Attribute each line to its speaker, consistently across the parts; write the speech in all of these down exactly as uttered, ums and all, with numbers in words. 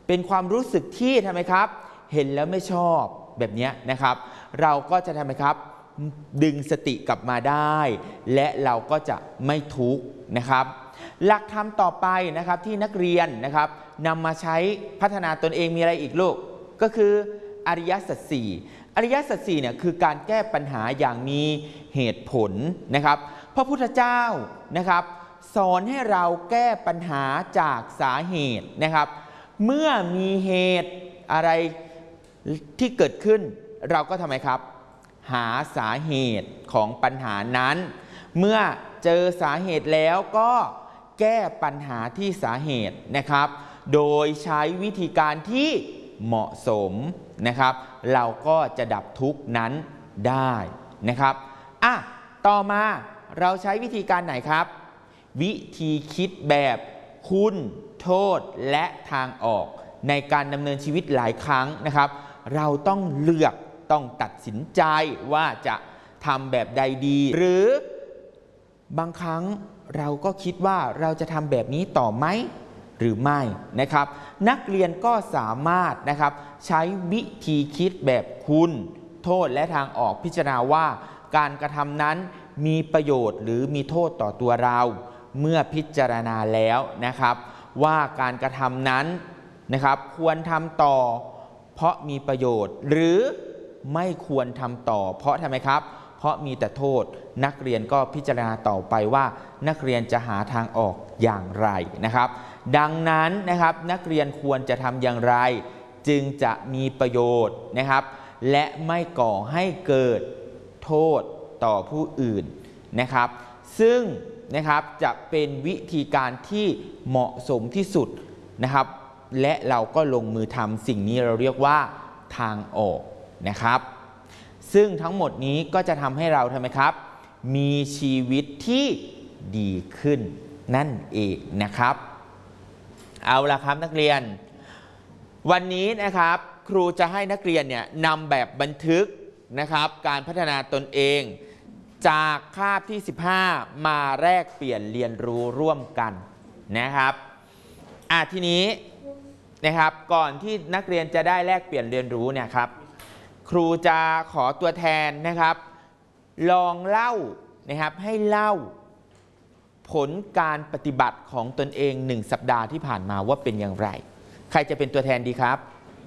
Speaker 1: เป็นความรู้สึกที่ทำไมครับเห็นแล้วไม่ชอบแบบนี้นะครับเราก็จะทำไมครับดึงสติกลับมาได้และเราก็จะไม่ทุกข์นะครับหลักธรรมต่อไปนะครับที่นักเรียนนะครับนำมาใช้พัฒนาตนเองมีอะไรอีกลูกก็คืออริยสัจสี่อริยสัจสี่เนี่ยคือการแก้ปัญหาอย่างมีเหตุผลนะครับพระพุทธเจ้านะครับสอนให้เราแก้ปัญหาจากสาเหตุนะครับเมื่อมีเหตุอะไรที่เกิดขึ้นเราก็ทำไมครับหาสาเหตุของปัญหานั้นเมื่อเจอสาเหตุแล้วก็แก้ปัญหาที่สาเหตุนะครับโดยใช้วิธีการที่เหมาะสมนะครับเราก็จะดับทุกข์นั้นได้นะครับอ่ะต่อมาเราใช้วิธีการไหนครับวิธีคิดแบบคุณโทษและทางออกในการดำเนินชีวิตหลายครั้งนะครับเราต้องเลือกต้องตัดสินใจว่าจะทำแบบใดดีหรือบางครั้งเราก็คิดว่าเราจะทำแบบนี้ต่อไหมหรือไม่นะครับนักเรียนก็สามารถนะครับใช้วิธีคิดแบบคุณโทษและทางออกพิจารณาว่าการกระทำนั้นมีประโยชน์หรือมีโทษต่อตัวเราเมื่อพิจารณาแล้วนะครับว่าการกระทำนั้นนะครับควรทำต่อเพราะมีประโยชน์หรือไม่ควรทำต่อเพราะทำไมครับเพราะมีแต่โทษนักเรียนก็พิจารณาต่อไปว่านักเรียนจะหาทางออกอย่างไรนะครับดังนั้นนะครับนักเรียนควรจะทำอย่างไรจึงจะมีประโยชน์นะครับและไม่ก่อให้เกิดโทษต่อผู้อื่นนะครับซึ่งนะครับจะเป็นวิธีการที่เหมาะสมที่สุดนะครับและเราก็ลงมือทำสิ่งนี้เราเรียกว่าทางออกนะครับซึ่งทั้งหมดนี้ก็จะทำให้เราทำไมครับมีชีวิตที่ดีขึ้นนั่นเองนะครับเอาละครับนักเรียนวันนี้นะครับครูจะให้นักเรียนเนี่ยนำแบบบันทึกนะครับการพัฒนาตนเองจากคาบที่สิบห้ามาแลกเปลี่ยนเรียนรู้ร่วมกันนะครับอ่ะทีนี้นะครับก่อนที่นักเรียนจะได้แลกเปลี่ยนเรียนรู้เนี่ยครับครูจะขอตัวแทนนะครับลองเล่านะครับให้เล่าผลการปฏิบัติของตนเองหนึ่งสัปดาห์ที่ผ่านมาว่าเป็นอย่างไรใครจะเป็นตัวแทนดีครับ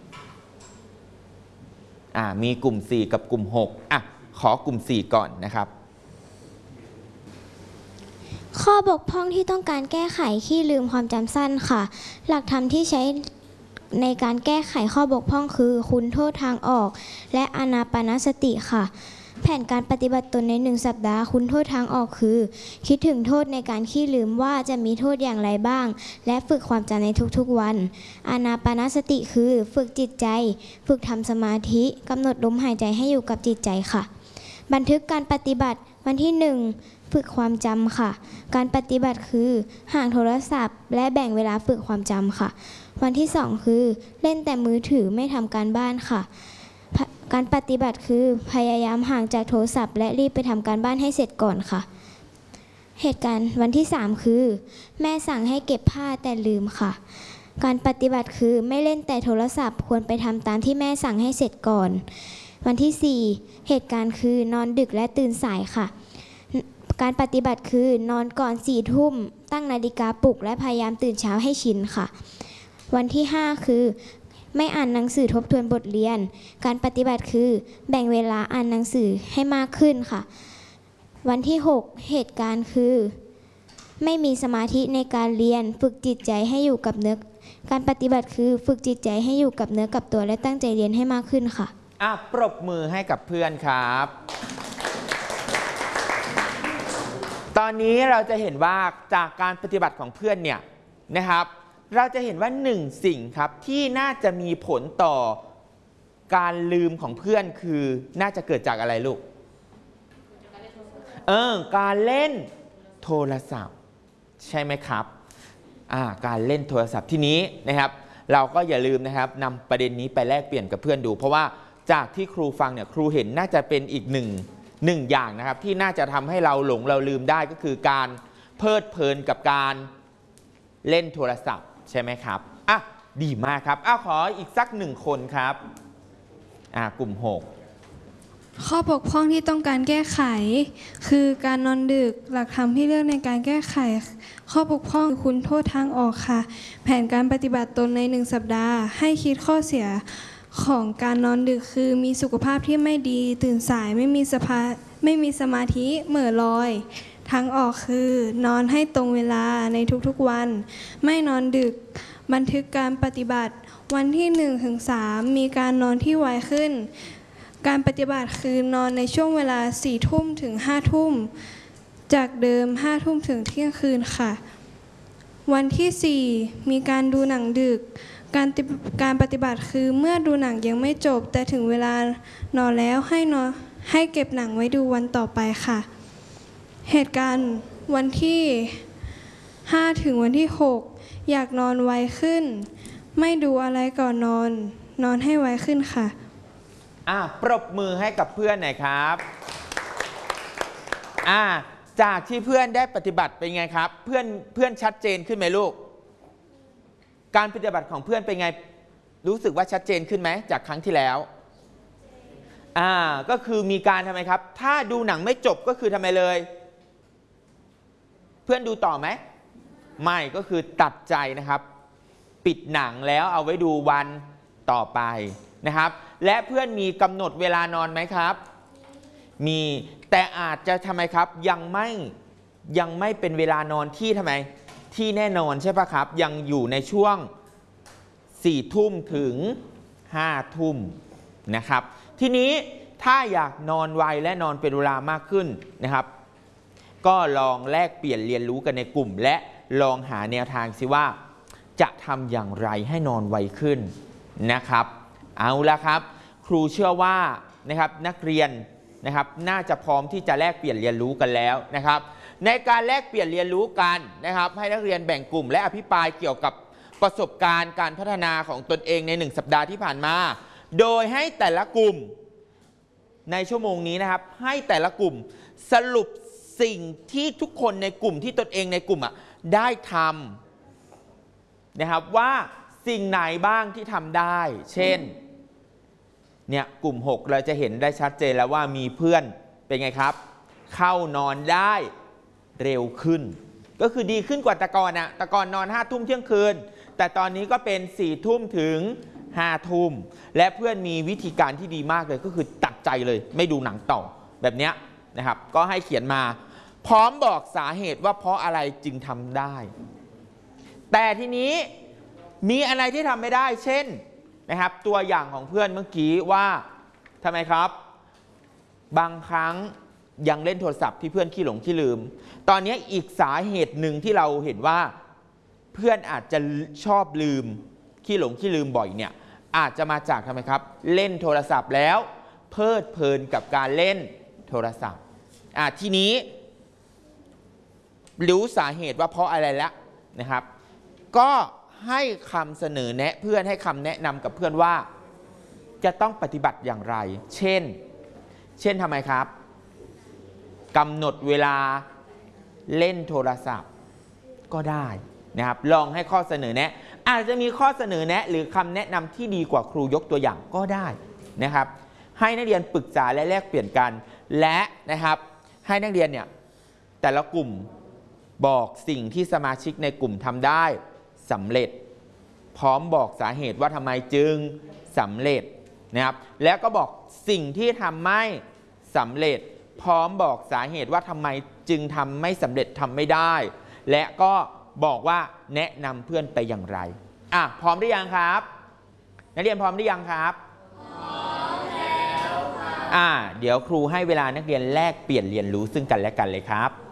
Speaker 1: อ่ามีกลุ่มสี่กับกลุ่มหกอ่ะขอกลุ่มสี่ก่อนนะครับ
Speaker 2: ข้อบกพร่องที่ต้องการแก้ไขขี้ลืมความจำสั้นค่ะหลักธรรมที่ใช้ในการแก้ไขข้อบกพร่องคือคุณโทษทางออกและอานาปานสติค่ะแผนการปฏิบัติตนในหนึ่งสัปดาห์คุณโทษทางออกคือคิดถึงโทษในการขี้ลืมว่าจะมีโทษอย่างไรบ้างและฝึกความจำในทุกๆวันอานาปานสติคือฝึกจิตใจฝึกทำสมาธิกำหนดลมหายใจให้อยู่กับจิตใจค่ะบันทึกการปฏิบัติวันที่หนึ่งฝึกความจำค่ะการปฏิบัติคือห่างโทรศัพท์และแบ่งเวลาฝึกความจำค่ะวันที่สองคือเล่นแต่มือถือไม่ทำการบ้านค่ะการปฏิบัติคือพยายามห่างจากโทรศัพท์และรีบไปทำการบ้านให้เสร็จก่อนค่ะเหตุการณ์วันที่สามคือแม่สั่งให้เก็บผ้าแต่ลืมค่ะการปฏิบัติคือไม่เล่นแต่โทรศัพท์ควรไปทำตามที่แม่สั่งให้เสร็จก่อนวันที่สี่เหตุการณ์คือนอนดึกและตื่นสายค่ะการปฏิบัติคือนอนก่อนสี่ทุ่มตั้งนาฬิกาปลุกและพยายามตื่นเช้าให้ชินค่ะวันที่ห้าคือไม่อ่านหนังสือทบทวนบทเรียนการปฏิบัติคือแบ่งเวลาอ่านหนังสือให้มากขึ้นค่ะวันที่หกเหตุการณ์คือไม่มีสมาธิในการเรียนฝึกจิตใจให้อยู่กับเนื้อการปฏิบัติคือฝึกจิตใจให้อยู่กับเนื้อกับตัวและตั้งใจเรียนให้มากขึ้นค่ะ
Speaker 1: อ่ะปรบมือให้กับเพื่อนครับตอนนี้เราจะเห็นว่าจากการปฏิบัติของเพื่อนเนี่ยนะครับเราจะเห็นว่าหนึ่งสิ่งครับที่น่าจะมีผลต่อการลืมของเพื่อนคือน่าจะเกิดจากอะไรลูกเออการเล่นโทรศัพท์ใช่ไหมครับอ่าการเล่นโทรศัพท์ที่นี้นะครับเราก็อย่าลืมนะครับนำประเด็นนี้ไปแลกเปลี่ยนกับเพื่อนดูเพราะว่าจากที่ครูฟังเนี่ยครูเห็นน่าจะเป็นอีกหนึ่งหนึ่งอย่างนะครับที่น่าจะทำให้เราหลงเราลืมได้ก็คือการเพลิดเพลินกับการเล่นโทรศัพท์ใช่ไหมครับอ่ะดีมากครับอ้าวขออีกสักหนึ่งคนครับอ่ากลุ่มหก
Speaker 3: ข้อบกพร่องที่ต้องการแก้ไขคือการนอนดึกหลักธรรมที่เลือกในการแก้ไขข้อบกพร่องคุณโทษทางออกค่ะแผนการปฏิบัติตนในหนึ่งสัปดาห์ให้คิดข้อเสียของการนอนดึกคือมีสุขภาพที่ไม่ดีตื่นสายไม่มีสภาไม่มีสมาธิเหม่อลอยทางออกคือนอนให้ตรงเวลาในทุกๆวันไม่นอนดึกบันทึกการปฏิบัติวันที่หนึ่งถึงสามมีการนอนที่ไวขึ้นการปฏิบัติคือนอนในช่วงเวลาสี่ทุ่มถึงห้าทุ่มจากเดิมห้าทุ่มถึงเที่ยงคืนค่ะวันที่สี่มีการดูหนังดึกการการปฏิบัติคือเมื่อดูหนังยังไม่จบแต่ถึงเวลานอนแล้วให้นอนให้เก็บหนังไว้ดูวันต่อไปค่ะเหตุการณ์วันที่ห้าถึงวันที่หกอยากนอนไวขึ้นไม่ดูอะไรก่อนนอนนอนให้ไวขึ้นค่ะ
Speaker 1: อ่ะปรบมือให้กับเพื่อนหน่อยครับอ่ะจากที่เพื่อนได้ปฏิบัติเป็นไงครับเพื่อนเพื่อนชัดเจนขึ้นไหมลูกการปฏิบัติของเพื่อนเป็นไงรู้สึกว่าชัดเจนขึ้นไหมจากครั้งที่แล้วอ่าก็คือมีการทำไมครับถ้าดูหนังไม่จบก็คือทำไมเลยเพื่อนดูต่อไหมไม่ก็คือตัดใจนะครับปิดหนังแล้วเอาไว้ดูวันต่อไปนะครับและเพื่อนมีกำหนดเวลานอนไหมครับมีแต่อาจจะทำไมครับยังไม่ยังไม่เป็นเวลานอนที่ทำไมที่แน่นอนใช่ปะครับยังอยู่ในช่วงสี่ทุ่มถึงห้าทุ่มนะครับทีนี้ถ้าอยากนอนไวและนอนเป็นเวลามากขึ้นนะครับก็ลองแลกเปลี่ยนเรียนรู้กันในกลุ่มและลองหาแนวทางสิว่าจะทำอย่างไรให้นอนไวขึ้นนะครับเอาละครับครูเชื่อว่านะครับนักเรียนนะครับน่าจะพร้อมที่จะแลกเปลี่ยนเรียนรู้กันแล้วนะครับในการแลกเปลี่ยนเรียนรู้กันนะครับให้นักเรียนแบ่งกลุ่มและอภิปรายเกี่ยวกับประสบการณ์การพัฒนาของตนเองในหนึ่งสัปดาห์ที่ผ่านมาโดยให้แต่ละกลุ่มในชั่วโมงนี้นะครับให้แต่ละกลุ่มสรุปสิ่งที่ทุกคนในกลุ่มที่ตนเองในกลุ่มอ่ะได้ทำนะครับว่าสิ่งไหนบ้างที่ทำได้เช่นเนี่ยกลุ่มหกเราจะเห็นได้ชัดเจนแล้วว่ามีเพื่อนเป็นไงครับเข้านอนได้เร็วขึ้นก็คือดีขึ้นกว่าแต่ก่อนนะแต่ก่อนนอนห้าทุ่มเที่ยงคืนแต่ตอนนี้ก็เป็นสี่ทุ่มถึงห้าทุ่มและเพื่อนมีวิธีการที่ดีมากเลยก็คือตัดใจเลยไม่ดูหนังต่อแบบเนี้ยนะครับก็ให้เขียนมาพร้อมบอกสาเหตุว่าเพราะอะไรจึงทำได้แต่ทีนี้มีอะไรที่ทำไม่ได้เช่นนะครับตัวอย่างของเพื่อนเมื่อกี้ว่าทำไมครับบางครั้งยังเล่นโทรศัพท์ที่เพื่อนขี้หลงขี้ลืมตอนนี้อีกสาเหตุหนึ่งที่เราเห็นว่าเพื่อนอาจจะชอบลืมขี้หลงขี้ลืมบ่อยเนี่ยอาจจะมาจากทำไมครับเล่นโทรศัพท์แล้วเพลิดเพลินกับการเล่นโทรศัพท์อ่ะทีนี้รู้สาเหตุว่าเพราะอะไรแล้วนะครับก็ให้คำเสนอแนะเพื่อนให้คำแนะนำกับเพื่อนว่าจะต้องปฏิบัติอย่างไรเช่นเช่นทำไมครับกำหนดเวลาเล่นโทรศัพท์ก็ได้นะครับลองให้ข้อเสนอแนะอาจจะมีข้อเสนอแนะหรือคำแนะนำที่ดีกว่าครูยกตัวอย่างก็ได้นะครับให้นักเรียนปรึกษาและแลกเปลี่ยนกันและนะครับให้นักเรียนเนี่ยแต่ละกลุ่มบอกสิ่งที่สมาชิกในกลุ่มทำได้สำเร็จพร้อมบอกสาเหตุว่าทำไมจึงสำเร็จนะครับแล้วก็บอกสิ่งที่ทำไม่สำเร็จพร้อมบอกสาเหตุว่าทำไมจึงทำไม่สำเร็จทำไม่ได้และก็บอกว่าแนะนำเพื่อนไปอย่างไรอ่ะพร้อมหรือยังครับนักเรียนพร้อมหรือยังครับพร้อมแล้วค่ะอ่ะเดี๋ยวครูให้เวลานักเรียนแลกเปลี่ยนเรียนรู้ซึ่งกันและกันเลยครับ